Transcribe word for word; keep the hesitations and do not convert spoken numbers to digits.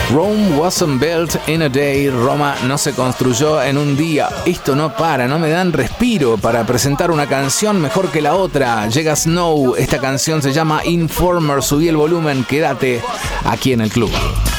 Rome wasn't built in a day. Roma no se construyó en un día. Esto no para, no me dan respiro para presentar una canción mejor que la otra. Llega Snow, esta canción se llama Informer. Subí el volumen, quédate aquí en el club.